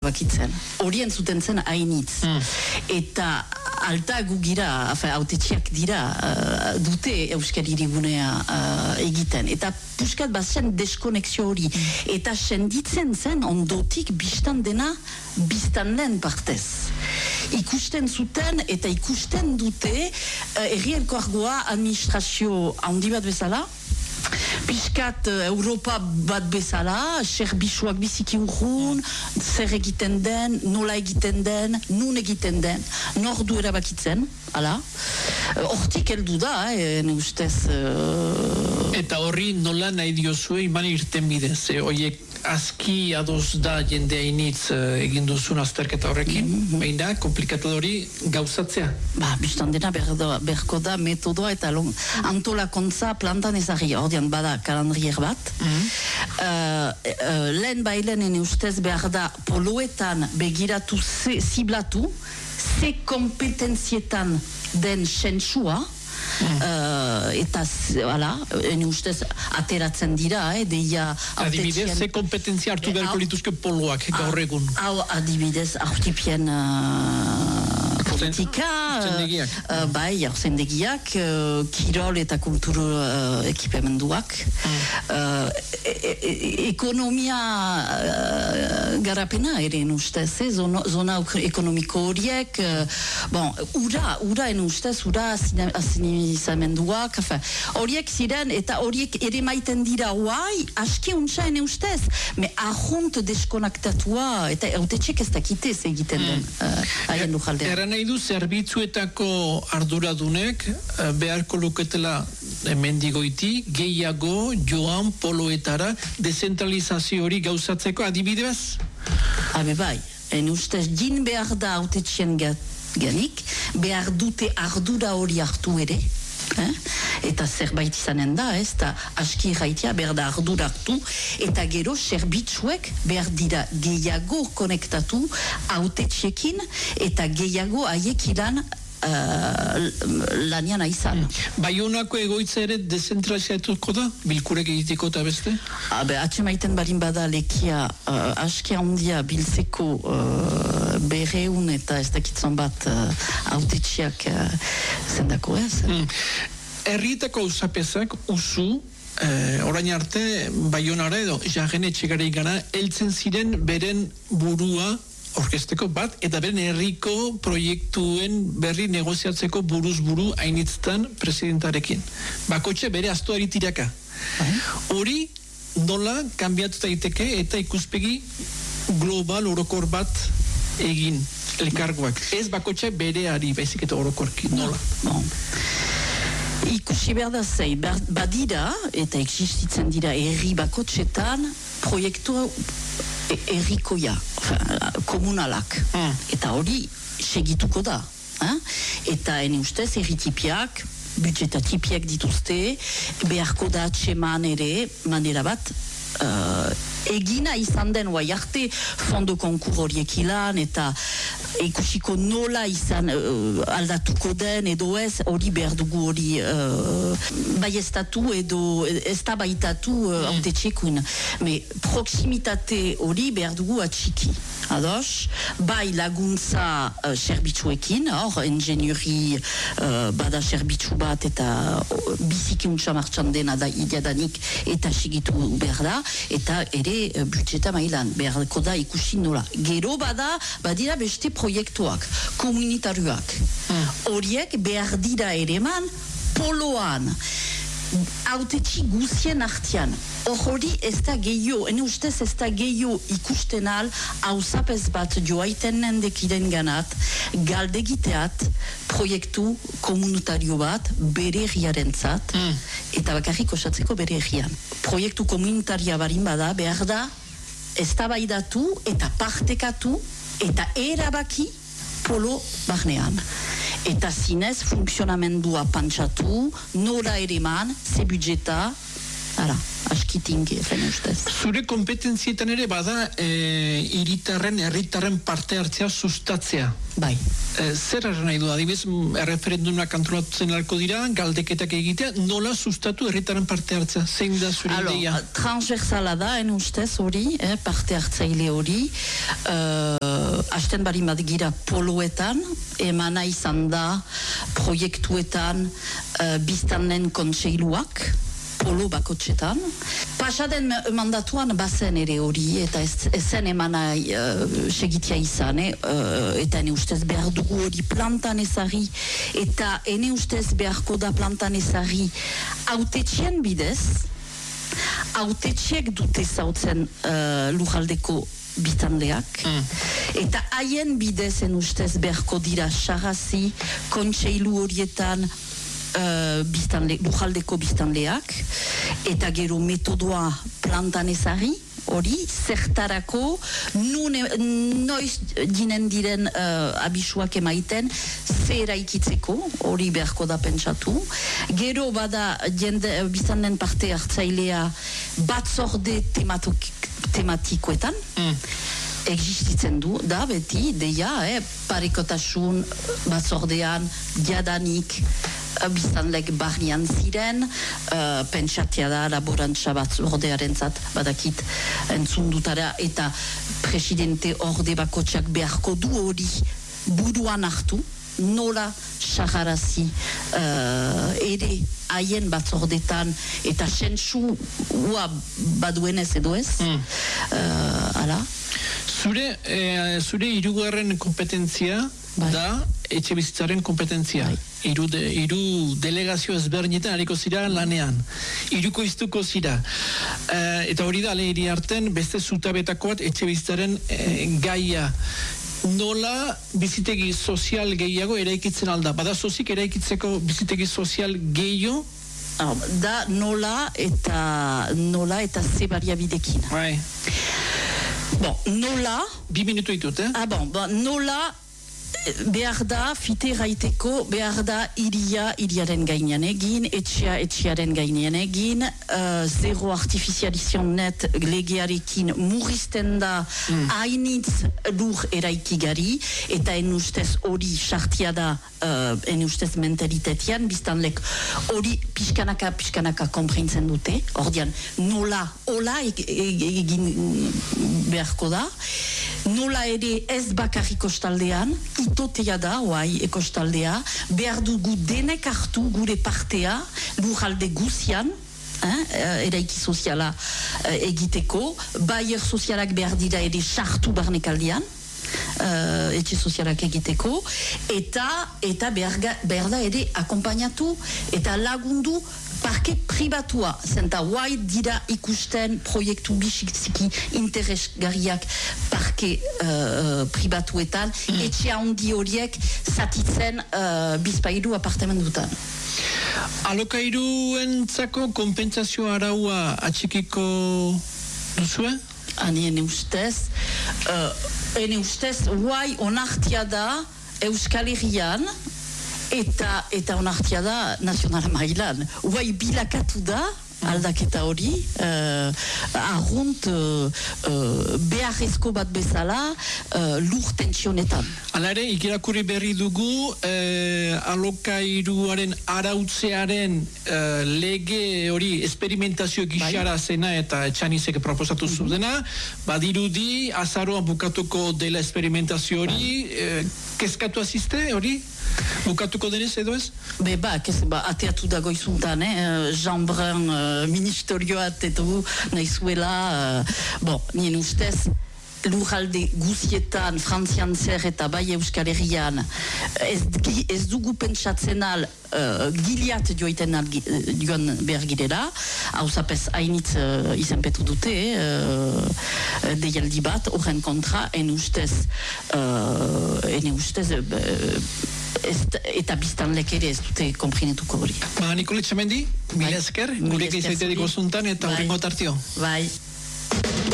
erabakitzen. Horien zuten zen hainitz. Eta alta gugira, autetxiak dira, dute Euskal Hirigunea egiten. Eta puskat bazen deskonexio hori. Eta senditzen zen ondotik biztan dena biztan lehen partez. Ikusten zuten eta ikusten dute herri elkargoa administrazio handi bat bezala, piskat Europa bat bezala, serbitzuak biziki urrun, zer egiten den, nola egiten den, nun egiten den, nor du erabakitzen, hala. Hortik heldu da, ne ustez... Eta horri nola nahi diozue iman irten bidez, horiek aski ados da jende hainitz egin duzun azterketa horrekin, baina komplikatu hori gauzatzea. Bistan dena berko da metodoa eta antolakontza plantan ezagri, ordean bada kalandrier bat. Lehen bailen ene ustez behar da poloetan begiratu ziblatu, ze kompetentzietan den sentsua, eta ene ustez ateratzen dira deia adibidez, ze kompetentzia hartu beharko lituzke poloak gaur egun? Adibidez, aurtipien politika, bai, arzendegiak, kirol eta kulturu ekipemenduak, ekonomia garapena ere ustez, zona ekonomiko horiek, ura en ustez, ura asinizamenduak, horiek ziren, eta horiek ere maiten dira guai, aski untsa ene ustez, me ahunt deskonaktatua, eta autetxek ez dakitez egiten den, haien lujaldean. Eran nahi du zerbitzuetako arduradunek beharko luketela mendigoiti gehiago joan poloetara dezentralizazio hori gauzatzeko adibidez? Bai, en ustez din behar da autetxien ganik, behar dute ardura hori hartu ere, eta zerbait izanen da, eta aski gaitia behar da ardura hartu, eta gero zerbitzuek behar dira gehiago konektatu autetxekin, eta gehiago haiek iran lanian aizan. Baionako egoitza ere dezentralizatuko da? Bilkurek egiteko eta beste? Atxe maiten barin bada lekia aski handia biltzeko berreun eta ez dakitzen bat autetxiak zendako ez. Herrietako usapesak usu orain arte Baionara edo Jaren Etxegarei gara heltzen ziren beren burua orkesteko bat, eta beren herriko proiektuen berri negoziatzeko buruz buru hainitztan presidentarekin. Bakotxe bere astuari tiraka. Hori nola kanbiatu daiteke eta ikuspegi global orokor bat egin elkargoak. Ez bakotxe bereari baizik eta orokorki. Nola? Ikusi behar da zei, badira, eta existitzen dira herri bakotxetan, proiektu herrikoia, komunalak. Eta hori segituko da. Eta ene ustez herritipiak, budgetatipiak dituzte, beharko da atseman ere, manera bat, egina izan den oai arte fondo konkur horiek ilan eta ikusiko nola izan aldatuko den edo ez hori behar dugu hori baiestatu edo ez da baitatu autetxekuin. Me proximitate hori behar dugu atxiki. Ados, bai laguntza serbitzuekin, hor, ingenieri bada serbitzu bat eta biziki untsa martxan dena da idiadanik eta sigitu behar da, eta ere budjeta mailan, beharko da ikusi nola. Gero badira beste proiektuak, komunitarioak. Horiek behar dira ereman poloan, autetxi guzien artian. Hori ez da gehiago, ene ustez ez da gehiago ikusten al, hausapez bat joaiten nendekiden ganat, galdegiteat, proiektu komunitario bat, bere herriaren zat, eta bakarrik osatzeko bere herrian. Proiektu komunitaria barin bada, behar da, ez da baidatu, eta partekatu, eta erabaki polo barnean. Eta zinez, funksionamendua pantsatu, nola ere man, ze budjeta, Ara, askitingi, zen ustez. Zure kompetentzietan ere bada herritarren parte hartzea sustatzea. Bai. Zer erran nahi du, adibidez, referendumak antolatzen alko dira, galdeketak egitea, nola sustatu herritarren parte hartzea? Zein da zure ideia? Transversala da, ustez hori, parte hartzaile hori, hasten bari gira poloetan, emana izan da proiektuetan biztanen kontseiluak, polo bakotxetan. Pasaden mandatuan bazen ere hori, eta ezen emana segitia izan, eta ene ustez behar dugu hori plantan ezari, eta ene ustez beharko da plantan ezari autetxien bidez, autetxiek dute zautzen lujaldeko biztanleak, eta haien bidez en ustez beharko dira sarrazi kontseilu horietan lujaldeko biztanleak, eta gero metodoa plantan ezari, hori, zertarako, noiz ginen diren abisuak emaiten, zera ikitzeko, hori beharko da pentsatu. Gero bada biztanen parte hartzailea batzorde tematikoetan, existitzen du, da beti, deia, parekotasun batzordean, jadanik, biztanlek barnean ziren, pentsatia da laborantza batzordearen zat, badakit entzundutara, eta presidente orde bakotxak beharko du hori buruan hartu, nola saharazi ere haien batzordetan eta sentsua baduenez edo ez. Hala. Zure hirugarren kompetentzia da etxe bizitzaren kompetentzia. Hiru delegazio ezberdinetan hariko zira lanean. Hiruko iztuko zira. Eta hori da, lehiri arten, beste zutabetako bat etxe bizitzaren gaia. Nola bizitegi sozial gehiago eraikitzen alda? Bada sozik eraikitzeko bizitegi sozial gehiago? Da nola eta ze bariabidekin. Bai. Bon, nola... 2 minutu ditut, nola behar da, fite raiteko, behar da iriaren gainean egin, etxearen gainean egin, zero artifizializion net legearekin murrizten da hainitz lur eraikigari, eta enustez hori sartia da enustez mentalitetean, biztanlek hori pixkanaka komprentzen dute, ordean nola hola egin beharko da, nola ere ez bakarrik kostaldean, itotea da, ekostaldea, behar dugu denek hartu gure partea, lurralde guzian, eraiki soziala egiteko, baier sozialak behar dira ere sartu barnekaldian, etxe sozialak egiteko, eta behar da ere akompainatu eta lagundu parke pribatua, zenta guai dira ikusten proiektu biziki interesgarriak parke pribatuetan, etxe handi horiek zatitzen bizpairu apartamentutan. Alokairuentzako konpentsazio araua atxikiko duzue? Ene ustez, guai onartia da Euskal Herrian, eta onartia da nazional mailan. Guai bilakatu da, aldaketa hori, arrunt beharrezko bat bezala lur tentsionetan. Hala ere, ikirakurri berri dugu alokairuaren arautzearen lege hori esperimentazio gixara zena eta Etxanizek proposatu zudena, badirudi azaroan bukatuko dela esperimentazio hori, kezkatu azizte hori? Bukatuko denez edo ez? Ateatu dago izuntan, Jean Brun ministerioa atetu nahizuela, nien ustez, lurralde guzietan, Frantzian zer eta bai Euskal Herrian, ez dugu pentsatzen al giliat joan behar girela, hauzapez hainitz izenpetu dute, deialdi bat, horren kontra, ene ustez, eta biztanlek ere ez dute konprinetuko hori. Nikole Txamendi, mila esker, gurek izaiterik osuntan eta horrengo tartio. Bai.